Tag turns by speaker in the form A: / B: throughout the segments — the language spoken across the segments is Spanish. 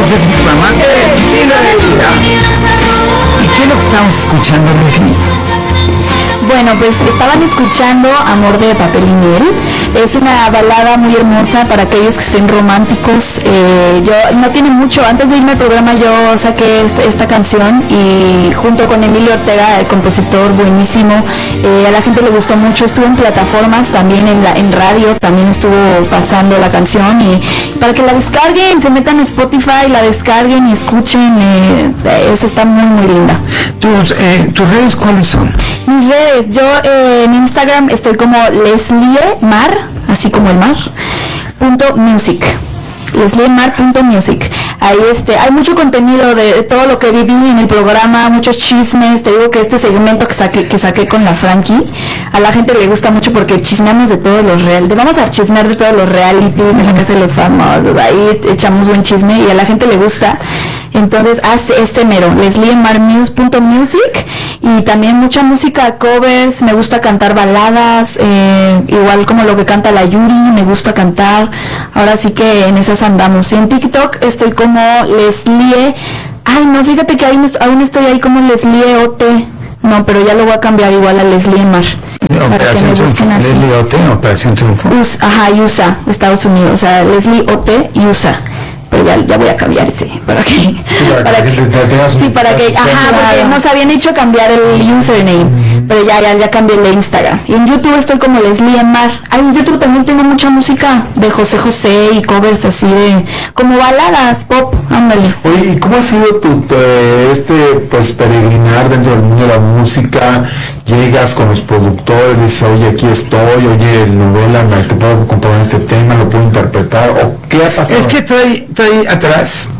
A: Este es mi programa, Estilo de Vida. ¿Y qué es lo que estamos escuchando, Leslie?
B: Bueno, pues estaban escuchando Amor de Papel y Miel. Es una balada muy hermosa para aquellos que estén románticos. Yo no tiene mucho, antes de irme al programa yo saqué esta canción y junto con Emilio Ortega, el compositor buenísimo, a la gente le gustó mucho. Estuvo en plataformas, también en radio, también estuvo pasando la canción, y para que la descarguen, se metan en Spotify, la descarguen y escuchen. Esa está muy muy linda.
A: ¿Tus redes cuáles son?
B: Mis redes, yo en Instagram estoy como Leslie Mar, así como el mar, .music. lesliemar.music. Ahí hay mucho contenido de todo lo que viví en el programa, muchos chismes. Te digo que este segmento que saqué con la Frankie, a la gente le gusta mucho porque chismeamos de todos los realities. Vamos a chismear de todos los realities, de la casa de los famosos, ahí echamos buen chisme y a la gente le gusta. Entonces haz mero, lesliemar.music, y también mucha música, covers. Me gusta cantar baladas, igual como lo que canta la Yuri, me gusta cantar. Ahora sí que en esas andamos. Y en TikTok estoy como Leslie. Ay, no, fíjate que aún estoy ahí como Leslie OT. No, pero ya lo voy a cambiar igual a Leslie Mar.
A: Operación Triunfo. Leslie OT, Operación Triunfo.
B: USA, Estados Unidos. O sea, Leslie OT y USA. Pero ya voy a cambiar ese, para que porque nos habían hecho cambiar el username, pero ya cambié el de Instagram. Y en YouTube estoy como Leslie Mar. En YouTube también tengo mucha música de José José y covers así de como baladas pop, ándale.
C: Oye, ¿y cómo ha sido tu peregrinar dentro del mundo de la música? Llegas con los productores, dices, oye, aquí estoy, oye, novela, te puedo componer este tema, lo puedo interpretar, o qué ha pasado?
A: Es que trae atrás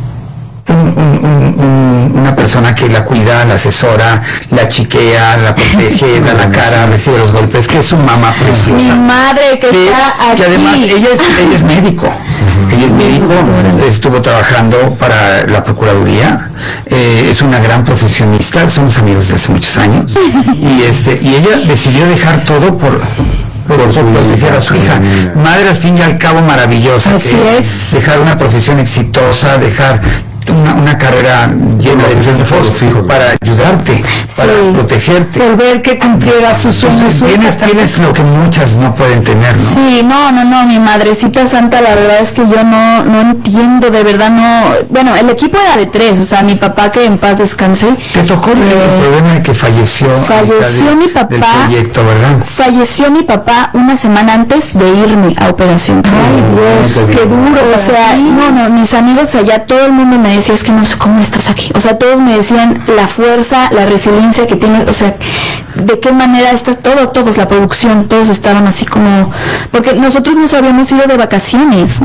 A: una persona que la cuida, la asesora, la chiquea, la protege, da la cara, recibe los golpes, que es su mamá preciosa.
B: Mi madre que está aquí.
A: Que además ella es médico. Ella es médico, estuvo trabajando para la Procuraduría, es una gran profesionista, somos amigos desde hace muchos años, y ella decidió dejar todo por proteger a su hija. Madre al fin y al cabo maravillosa.
B: Así es.
A: Dejar una profesión exitosa, dejar una carrera llena de triunfos para ayudarte, para protegerte.
B: Por ver que cumpliera sus sueños.
A: Tienes lo que muchas no pueden tener, ¿no?
B: Sí, no, mi madrecita santa, la verdad es que yo no entiendo, de verdad no. Bueno, el equipo era de 3, o sea, mi papá, que en paz descanse.
A: Te tocó el problema de que falleció
B: mi papá
A: del proyecto, ¿verdad?
B: Falleció mi papá una semana antes de irme a operación. Ay, Dios, qué duro. O sea, mis amigos allá, todo el mundo me decía, es que no sé cómo estás aquí. O sea, todos me decían la fuerza, la resiliencia que tienes, o sea, de qué manera estás, todos, la producción, todos estaban así como, porque nosotros nos habíamos ido de vacaciones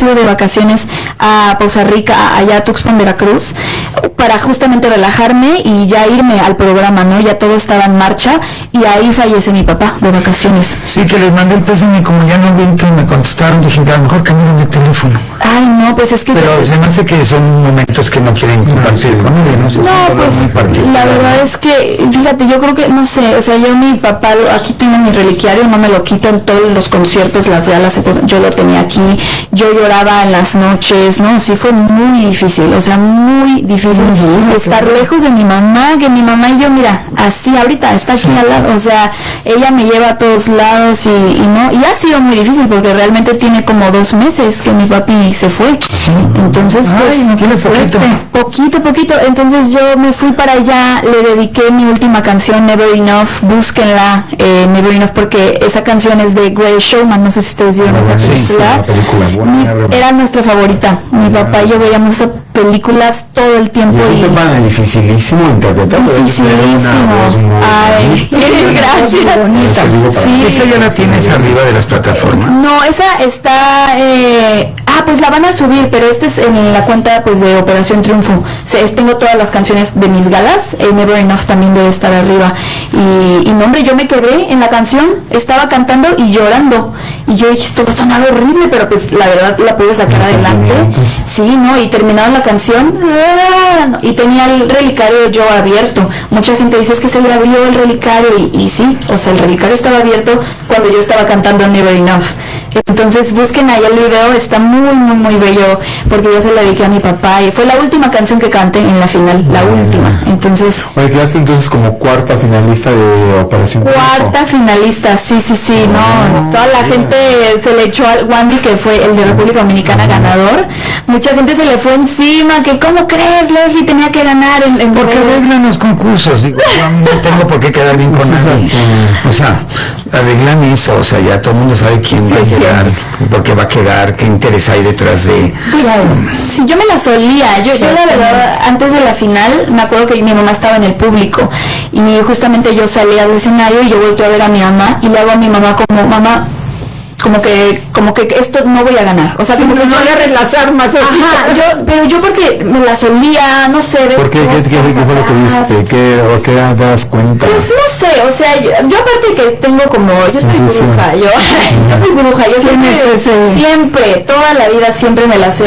B: a Poza Rica, allá a Tuxpan, Veracruz, para justamente relajarme y ya irme al programa, ¿no? Ya todo estaba en marcha, y ahí fallece mi papá de vacaciones.
A: Sí, que les mandé el pésame, como ya no vi que me contestaron, dije, a lo mejor cambiaron de teléfono.
B: Ay, no, pues es que...
A: Pero se me hace que son momentos que no quieren compartir con ella, ¿no?
B: Pues la verdad es que, fíjate, yo creo que, no sé, o sea, yo mi papá, aquí tengo mi reliquiario, no me lo quito en todos los conciertos, las galas, yo lo tenía aquí, yo lloraba en las noches, ¿no? Sí, fue muy difícil, o sea, muy difícil estar lejos de mi mamá, que mi mamá y yo, mira, así ahorita está aquí al lado, o sea, ella me lleva a todos lados y ha sido muy difícil porque realmente tiene como 2 meses que mi papi se fue.
A: Sí.
B: Entonces, pues,
A: tiene
B: poquito. Entonces yo me fui para allá, le dediqué mi última canción, Never Enough. Búsquenla, Never Enough, porque esa canción es de Great Showman. No sé si ustedes vieron esa película. Era nuestra favorita. Mi papá y yo veíamos esa películas todo el tiempo.
C: Y es un tema dificilísimo interpretar.
B: Ay, gracias.
A: Bonita. Sí. ¿Esa ya la tienes arriba de las plataformas?
B: No, esa está... pues la van a subir, pero esta es en la cuenta pues de Operación Triunfo. Tengo todas las canciones de mis galas, Never Enough también debe estar arriba. Y no, hombre, yo me quedé en la canción, estaba cantando y llorando. Y yo dije, esto va a sonar horrible, pero pues la verdad la pude sacar adelante. Sí, ¿no? Y terminaron la canción y tenía el relicario yo abierto. Mucha gente dice, es que se le abrió el relicario, y sí, o sea, el relicario estaba abierto cuando yo estaba cantando Never Enough. Entonces busquen ahí el video, está muy muy muy bello, porque yo se lo dediqué a mi papá y fue la última canción que canté en la final, la última. Entonces,
C: oye, quedaste entonces como cuarta finalista de Operación
B: cuarta finalista, sí, no, toda la gente se le echó al Wandy, que fue el de República Dominicana ganador. Mucha gente se le fue encima, que ¿cómo crees? Leslie tenía que ganar en
A: porque arreglan los concursos, digo, yo no tengo por qué quedar bien con nadie. O sea, arreglan eso, o sea, ya todo el mundo sabe quién va a quedar, por qué va a quedar, qué interés hay detrás de...
B: Sí, yo me la solía, yo la verdad, antes de la final, me acuerdo que mi mamá estaba en el público, y justamente yo salí al escenario y yo volteé a ver a mi mamá, y le hago a mi mamá como, mamá, como que esto no voy a ganar, o sea, como que
D: no voy a relajar más.
B: Pero yo porque me la solía, no sé,
C: ¿por qué? ¿Qué fue lo que viste? ¿Qué te das cuenta?
B: Pues no sé, o sea, yo aparte que tengo como, yo soy bruja, yo soy bruja, yo siempre, toda la vida siempre me la sé.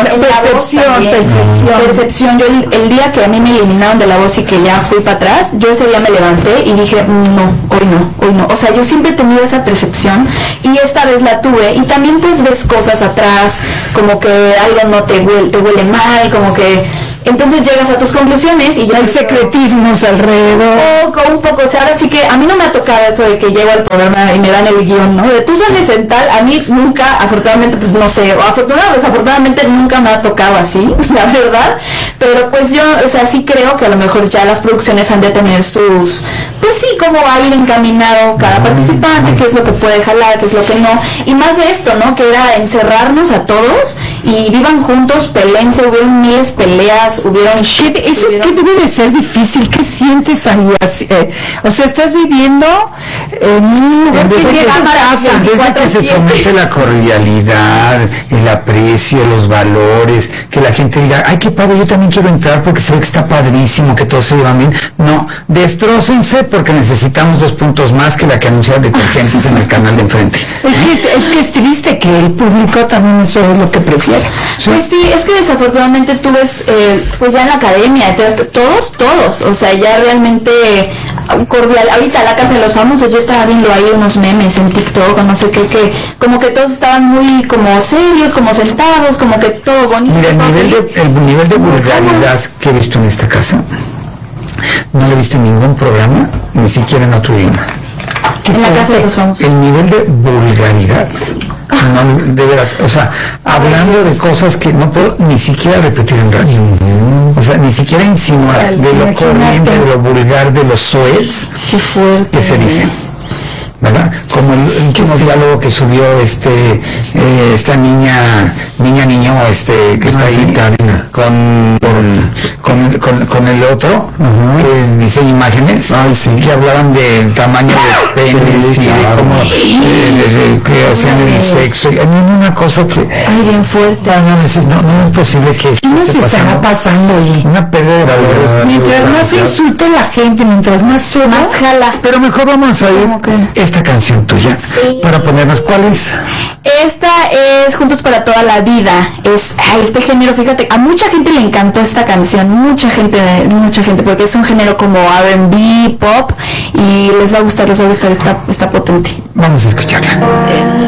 B: Percepción. Yo el día que a mí me eliminaron de La Voz y que ya fui para atrás, yo ese día me levanté y dije, hoy no, o sea, yo siempre he tenido esa percepción y esta vez la tuve, y también pues ves cosas atrás, como que algo no te huele mal, como que entonces llegas a tus conclusiones y ya
D: hay secretismos alrededor.
B: Un poco, o sea, ahora sí que a mí no me ha tocado eso de que llego al programa y me dan el guión, ¿no? De tú sales en tal, a mí nunca, afortunadamente, pues no sé, o desafortunadamente nunca me ha tocado así, la verdad, pero pues yo, o sea, sí creo que a lo mejor ya las producciones han de tener sus, pues sí, cómo va a ir encaminado cada participante, qué es lo que puede jalar, qué es lo que no, y más de esto, ¿no? Que era encerrarnos a todos y vivan juntos, peleense, hubieron miles peleas, hubieron shit,
D: eso que debe de ser difícil. ¿Qué sientes ahí? O sea, estás viviendo en un lugar que llega a casa.
A: En vez de que se fomente la cordialidad, el aprecio, los valores, que la gente diga, ay, qué padre, yo también quiero entrar porque se ve que está padrísimo, que todos se llevan bien. No, destrócense porque necesitamos 2 puntos más que la que anunciaron detergentes en el canal de enfrente.
D: Es que es triste que el público también eso es lo que prefiere.
B: Pues sí, es que desafortunadamente tú ves, pues ya en la academia, todos, o sea, ya realmente cordial. Ahorita la Casa de los Famosos, yo estaba viendo ahí unos memes en TikTok, o no sé qué, que como que todos estaban muy como serios, como sentados, como que todo bonito.
A: Mira, el nivel de vulgaridad que he visto en esta casa, no lo he visto en ningún programa, ni siquiera en otro idioma.
B: En la Casa de los Famosos.
A: El nivel de vulgaridad, no, de veras, o sea, hablando de cosas que no puedo ni siquiera repetir en radio, o sea, ni siquiera insinuar, de lo corriente, de lo vulgar, de lo soez que se dice, ¿verdad? Como el último diálogo que subió esta niño, que está ahí con el otro, que dice imágenes, que hablaban del tamaño de penes y de cómo que hacían el sexo, y una cosa que
B: bien fuerte.
A: No es posible que esto
D: ¿Qué nos estará pasando, oye?
A: Una pérdida de valores.
D: Mientras más se insulte la gente, mientras más todo,
B: más jala.
A: Pero mejor vamos a ir esta canción tuya para ponernos. ¿Cuál es?
B: Esta es Juntos para toda la vida. Es este género, fíjate, a mucha gente le encantó esta canción, mucha gente, porque es un género como R&B, pop, y les va a gustar, está potente.
A: Vamos a escucharla.